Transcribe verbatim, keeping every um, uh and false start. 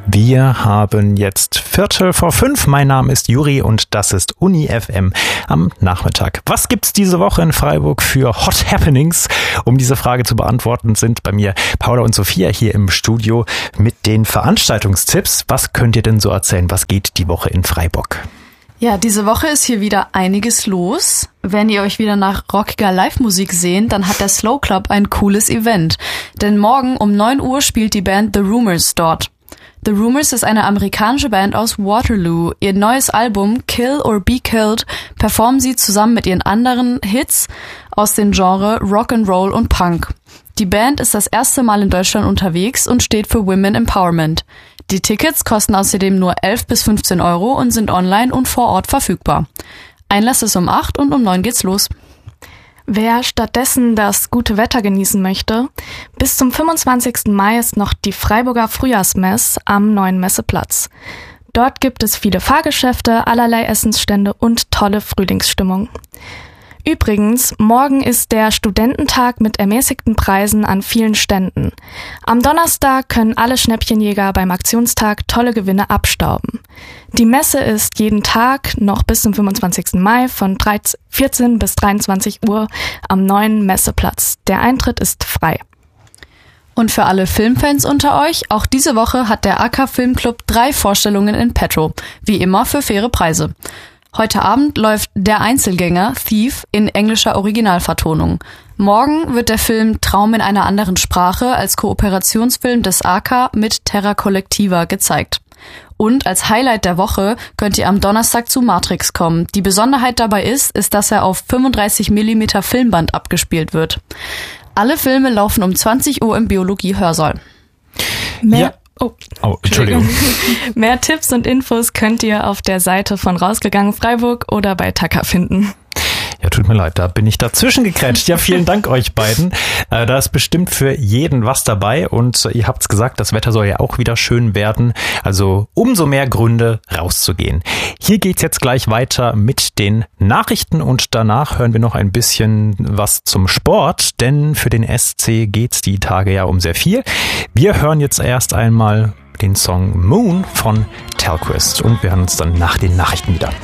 Wir haben jetzt Viertel vor fünf. Mein Name ist Juri und das ist Uni F M am Nachmittag. Was gibt's diese Woche in Freiburg für Hot Happenings? Um diese Frage zu beantworten, sind bei mir Paula und Sophia hier im Studio mit den Veranstaltungstipps. Was könnt ihr denn so erzählen? Was geht die Woche in Freiburg? Ja, diese Woche ist hier wieder einiges los. Wenn ihr euch wieder nach rockiger Live-Musik sehnt, dann hat der Slow Club ein cooles Event. Denn morgen um neun Uhr spielt die Band The Rumours dort. The Rumours ist eine amerikanische Band aus Waterloo. Ihr neues Album Kill or Be Killed performen sie zusammen mit ihren anderen Hits aus den Genres Rock'n'Roll und Punk. Die Band ist das erste Mal in Deutschland unterwegs und steht für Women Empowerment. Die Tickets kosten außerdem nur elf bis fünfzehn Euro und sind online und vor Ort verfügbar. Einlass ist um acht und um neun geht's los. Wer stattdessen das gute Wetter genießen möchte, bis zum fünfundzwanzigsten Mai ist noch die Freiburger Frühjahrsmess am neuen Messeplatz. Dort gibt es viele Fahrgeschäfte, allerlei Essensstände und tolle Frühlingsstimmung. Übrigens, morgen ist der Studententag mit ermäßigten Preisen an vielen Ständen. Am Donnerstag können alle Schnäppchenjäger beim Aktionstag tolle Gewinne abstauben. Die Messe ist jeden Tag noch bis zum fünfundzwanzigsten Mai von vierzehn bis dreiundzwanzig Uhr am neuen Messeplatz. Der Eintritt ist frei. Und für alle Filmfans unter euch, auch diese Woche hat der A K Filmclub drei Vorstellungen in petto. Wie immer für faire Preise. Heute Abend läuft Der Einzelgänger, Thief, in englischer Originalvertonung. Morgen wird der Film Traum in einer anderen Sprache als Kooperationsfilm des A K mit Terra Collectiva gezeigt. Und als Highlight der Woche könnt ihr am Donnerstag zu Matrix kommen. Die Besonderheit dabei ist, ist, dass er auf fünfunddreißig Millimeter Filmband abgespielt wird. Alle Filme laufen um zwanzig Uhr im Biologie-Hörsaal. Mehr Ja. Oh, Oh, Entschuldigung. Mehr Tipps und Infos könnt ihr auf der Seite von Rausgegangen Freiburg oder bei Taka finden. Ja, tut mir leid, da bin ich dazwischen gekretscht. Ja, vielen Dank euch beiden. Äh, da ist bestimmt für jeden was dabei und ihr habt's gesagt, das Wetter soll ja auch wieder schön werden. Also umso mehr Gründe rauszugehen. Hier geht's jetzt gleich weiter mit den Nachrichten und danach hören wir noch ein bisschen was zum Sport, denn für den S C geht's die Tage ja um sehr viel. Wir hören jetzt erst einmal den Song Moon von Telquist und wir hören uns dann nach den Nachrichten wieder.